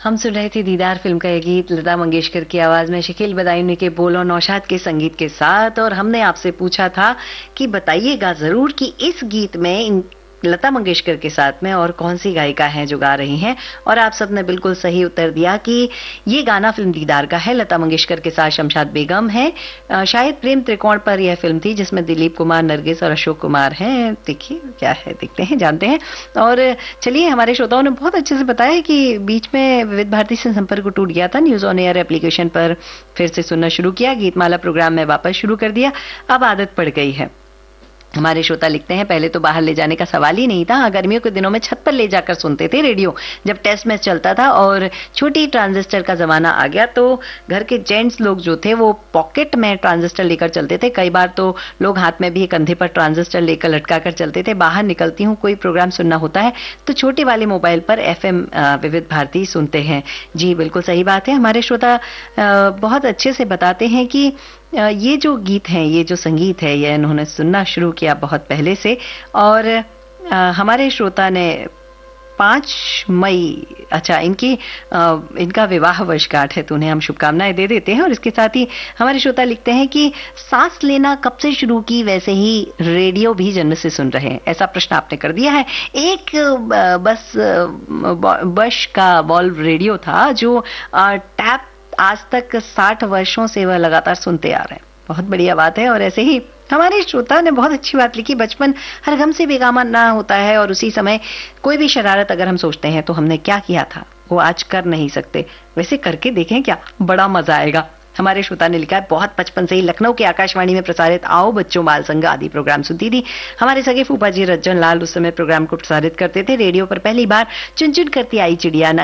हम सुन रहे थे दीदार फिल्म का ये गीत लता मंगेशकर की आवाज में, शकील बदायूनी के बोल और नौशाद के संगीत के साथ। और हमने आपसे पूछा था कि बताइएगा जरूर कि इस गीत में लता मंगेशकर के साथ में और कौन सी गायिका हैं जो गा रही हैं। और आप सबने बिल्कुल सही उत्तर दिया कि ये गाना फिल्म दीदार का है। लता मंगेशकर के साथ शमशाद बेगम है। शायद प्रेम त्रिकोण पर यह फिल्म थी जिसमें दिलीप कुमार, नरगिस और अशोक कुमार हैं। देखिए क्या है, देखते हैं, जानते हैं। और चलिए, हमारे श्रोताओं ने बहुत अच्छे से बताया कि बीच में विविध भारती से संपर्क टूट गया था। न्यूज ऑन एयर एप्लीकेशन पर फिर से सुनना शुरू किया, गीतमाला प्रोग्राम में वापस शुरू कर दिया, अब आदत पड़ गई है। हमारे श्रोता लिखते हैं, पहले तो बाहर ले जाने का सवाल ही नहीं था। गर्मियों के दिनों में छत पर ले जाकर सुनते थे रेडियो, जब टेस्ट मैच चलता था और छोटी ट्रांजिस्टर का जमाना आ गया तो घर के जेंट्स लोग जो थे वो पॉकेट में ट्रांजिस्टर लेकर चलते थे। कई बार तो लोग हाथ में भी कंधे पर ट्रांजिस्टर लेकर लटका कर चलते थे। बाहर निकलती हूँ, कोई प्रोग्राम सुनना होता है तो छोटे वाले मोबाइल पर FM विविध भारती सुनते हैं। जी बिल्कुल सही बात है। हमारे श्रोता बहुत अच्छे से बताते हैं कि ये जो गीत है, ये जो संगीत है, ये इन्होंने सुनना शुरू किया बहुत पहले से। और हमारे श्रोता ने 5 मई, अच्छा इनका विवाह वर्षगांठ है तो उन्हें हम शुभकामनाएं दे देते हैं। और इसके साथ ही हमारे श्रोता लिखते हैं कि सांस लेना कब से शुरू की, वैसे ही रेडियो भी जन्म से सुन रहे हैं। ऐसा प्रश्न आपने कर दिया है। एक बश का वॉल्व रेडियो था जो टैप आज तक 60 वर्षों से वह लगातार सुनते आ रहे हैं। बहुत बढ़िया बात है। और ऐसे ही हमारे श्रोता ने बहुत अच्छी बात लिखी, बचपन हर गम से बेगामा ना होता है और उसी समय कोई भी शरारत अगर हम सोचते हैं तो हमने क्या किया था वो आज कर नहीं सकते, वैसे करके देखें क्या, बड़ा मजा आएगा। हमारे श्रोता ने लिखा है, बहुत बचपन से ही लखनऊ के आकाशवाणी में प्रसारित आओ बच्चों बाल संग आदि प्रोग्राम सुनती थी। हमारे सगे फूफा जी रज्जन लाल उस समय प्रोग्राम को प्रसारित करते थे। रेडियो पर पहली बार चुन चुन करती आई चिड़िया,